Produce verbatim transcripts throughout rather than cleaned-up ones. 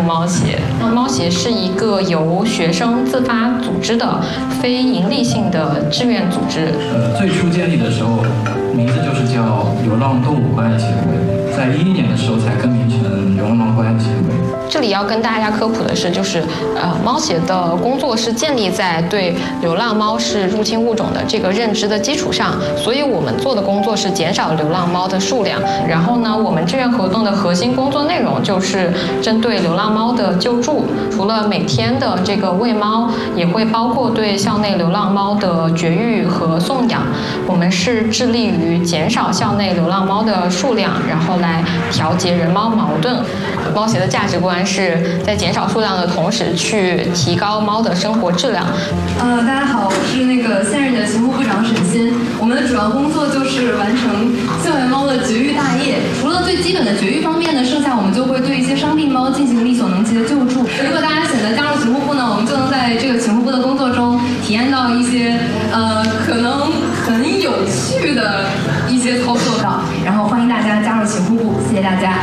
猫协。猫协是一个由学生自发组织的非营利性的志愿组织。 呃，最初建立的时候，名字就是叫流浪动物关爱协会，在一一年的时候才更名成流浪猫关爱协会。 这里要跟大家科普的是，就是呃，猫协的工作是建立在对流浪猫是入侵物种的这个认知的基础上，所以我们做的工作是减少流浪猫的数量。然后呢，我们志愿活动的核心工作内容就是针对流浪猫的救助，除了每天的这个喂猫，也会包括对校内流浪猫的绝育和送养。我们是致力于减少校内流浪猫的数量，然后来调节人猫矛盾。猫协的价值观是在减少数量的同时，去提高猫的生活质量。 呃，大家好，我是那个现任的勤务部长沈鑫。我们的主要工作就是完成校园猫的绝育大业。除了最基本的绝育方面呢，剩下我们就会对一些伤病猫进行力所能及的救助。如果大家选择加入勤务部呢，我们就能在这个勤务部的工作中体验到一些呃可能很有趣的一些操作到。然后欢迎大家加入勤务部，谢谢大家。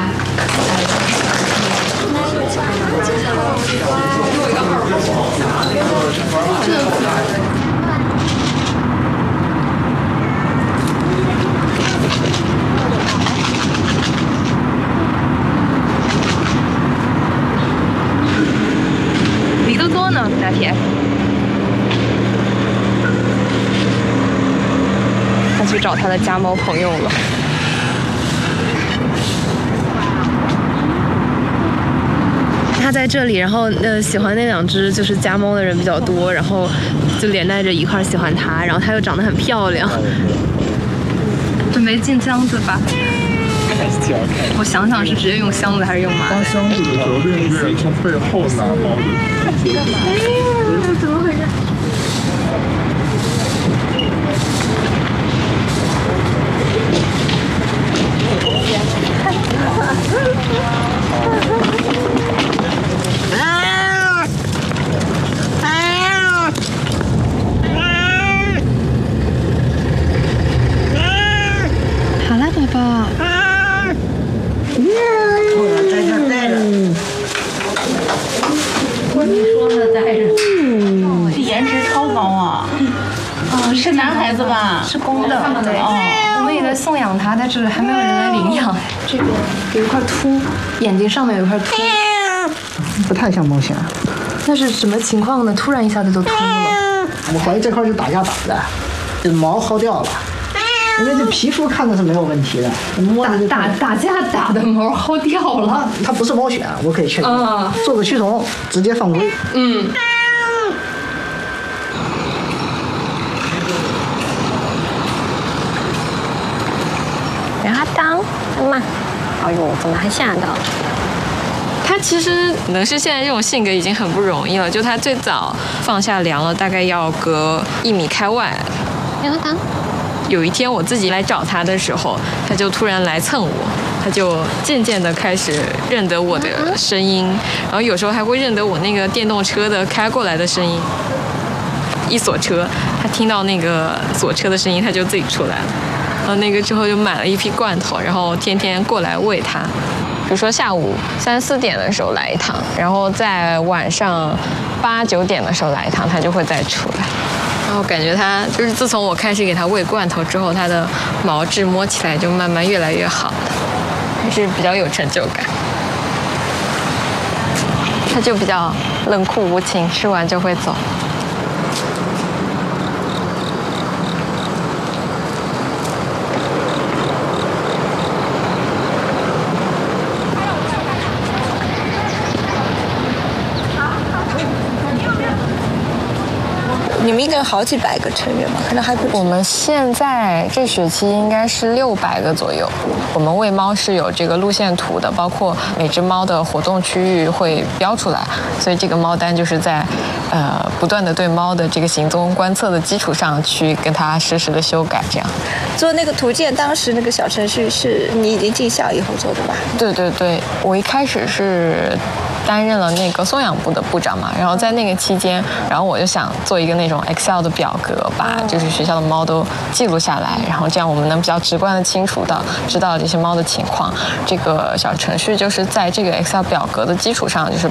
离得多呢，拿铁。他去找他的家猫朋友了。他在这里，然后呃喜欢那两只就是家猫的人比较多，然后就连带着一块喜欢它，然后它又长得很漂亮。准备进箱子吧。我想想是直接用箱子还是用麻袋？ 箱子的时候练练从背后拿猫的。 哎，怎么回事？好了，宝宝。 我在这待着。你说呢？待着。这颜值超高啊！啊，是男孩子吧？ 是公的，对。 哦， 我们也在送养它，但是还没有人来领养。这边有一块秃，眼睛上面有一块秃。 不太像猫藓。 那是什么情况呢？突然一下子就秃了。 我怀疑这块是打架打的，这毛薅掉了。因为这皮肤看着是没有问题的，摸着就打打架打的毛薅掉了。 它不是猫藓，我可以确定。 啊， 做个驱虫，直接放归。 嗯。 让它当妈，哎呦，怎么还吓到？ 它其实能是现在这种性格已经很不容易了。就它最早放下粮了，大概要隔一米开外。 让它当。 有一天我自己来找它的时候，它就突然来蹭我，它就渐渐的开始认得我的声音，然后有时候还会认得我那个电动车的开过来的声音。一锁车，它听到那个锁车的声音，它就自己出来了。然后那个之后就买了一批罐头，然后天天过来喂它。比如说下午三四点的时候来一趟，然后在晚上八九点的时候来一趟，它就会再出来。然后感觉它就是自从我开始给它喂罐头之后，它的毛质摸起来就慢慢越来越好了，还是比较有成就感。它就比较冷酷无情，吃完就会走。 你们应该有好几百个成员吧？可能还不止。 我们现在这学期应该是六百个左右。我们喂猫是有这个路线图的，包括每只猫的活动区域会标出来，所以这个猫单就是在呃不断的对猫的这个行踪观测的基础上去跟它实时的修改，这样。 做那个图鉴，当时那个小程序是你已经进校以后做的吧？ 对对对，我一开始是担任了那个送养部的部长嘛，然后在那个期间，然后我就想做一个那种 Excel 的表格，把就是学校的猫都记录下来，然后这样我们能比较直观的清楚到知道这些猫的情况。这个小程序就是在这个 Excel 表格的基础上，就是